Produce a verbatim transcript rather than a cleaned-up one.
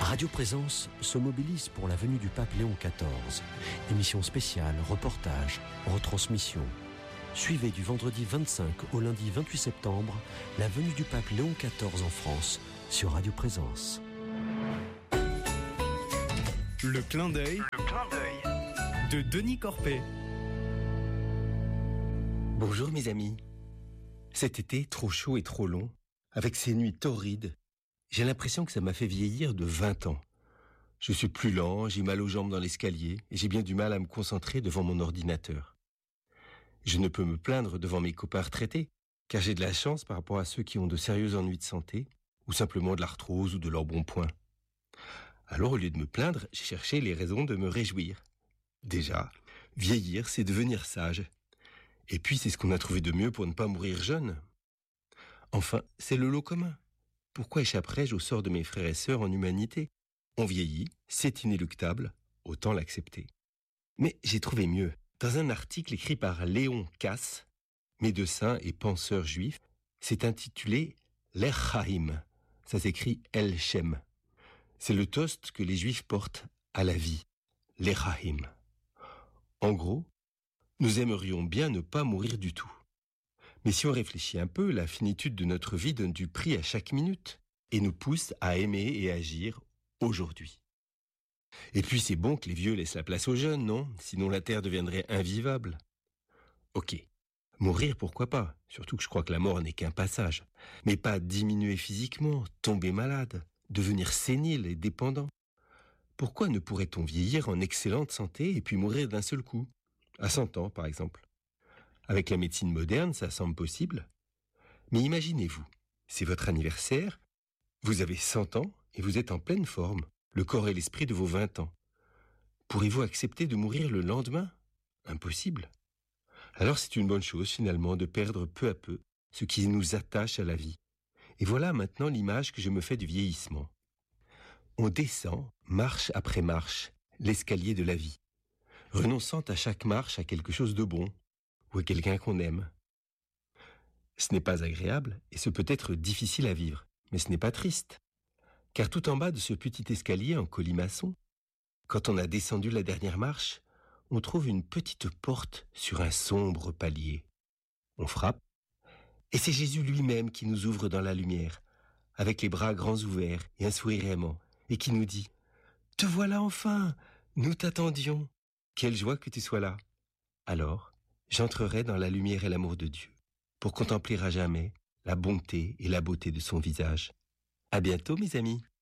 Radio Présence se mobilise pour la venue du pape Léon quatorze. Émission spéciale, reportage, retransmission. Suivez du vendredi vingt-cinq au lundi vingt-huit septembre la venue du pape Léon quatorze en France sur Radio Présence. Le clin d'œil, Le clin d'œil de Denis Corpet. Bonjour mes amis. Cet été trop chaud et trop long, avec ces nuits torrides, j'ai l'impression que ça m'a fait vieillir de vingt ans. Je suis plus lent, j'ai mal aux jambes dans l'escalier et j'ai bien du mal à me concentrer devant mon ordinateur. Je ne peux me plaindre devant mes copains retraités, car j'ai de la chance par rapport à ceux qui ont de sérieux ennuis de santé, ou simplement de l'arthrose ou de l'embonpoint. Alors au lieu de me plaindre, j'ai cherché les raisons de me réjouir. Déjà, vieillir, c'est devenir sage. Et puis c'est ce qu'on a trouvé de mieux pour ne pas mourir jeune. Enfin, c'est le lot commun. Pourquoi échapperais-je au sort de mes frères et sœurs en humanité ? On vieillit, c'est inéluctable, autant l'accepter. Mais j'ai trouvé mieux. Dans un article écrit par Léon Casse, médecin et penseur juif, c'est intitulé « L'Echaim ». Ça s'écrit « El Shem ». C'est le toast que les juifs portent à la vie, l'Echaim. En gros, nous aimerions bien ne pas mourir du tout. Mais si on réfléchit un peu, la finitude de notre vie donne du prix à chaque minute et nous pousse à aimer et agir aujourd'hui. Et puis c'est bon que les vieux laissent la place aux jeunes, non ? Sinon la terre deviendrait invivable. Ok, mourir pourquoi pas, surtout que je crois que la mort n'est qu'un passage. Mais pas diminuer physiquement, tomber malade, devenir sénile et dépendant. Pourquoi ne pourrait-on vieillir en excellente santé et puis mourir d'un seul coup ? À cent ans par exemple. Avec la médecine moderne, ça semble possible. Mais imaginez-vous, c'est votre anniversaire, vous avez cent ans et vous êtes en pleine forme, le corps et l'esprit de vos vingt ans. Pourrez-vous accepter de mourir le lendemain ? Impossible. Alors c'est une bonne chose finalement de perdre peu à peu ce qui nous attache à la vie. Et voilà maintenant l'image que je me fais du vieillissement. On descend, marche après marche, l'escalier de la vie, renonçant à chaque marche à quelque chose de bon, ou à quelqu'un qu'on aime. Ce n'est pas agréable et ce peut être difficile à vivre, mais ce n'est pas triste. Car tout en bas de ce petit escalier en colimaçon, quand on a descendu la dernière marche, on trouve une petite porte sur un sombre palier. On frappe, et c'est Jésus lui-même qui nous ouvre dans la lumière, avec les bras grands ouverts et un sourire aimant, et qui nous dit « Te voilà enfin, nous t'attendions, quelle joie que tu sois là !» Alors, j'entrerai dans la lumière et l'amour de Dieu, pour contempler à jamais la bonté et la beauté de son visage. À bientôt, mes amis.